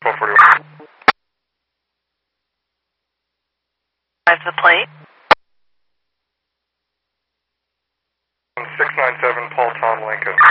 1241. Drive the plate. 697 Paul Tom Lincoln.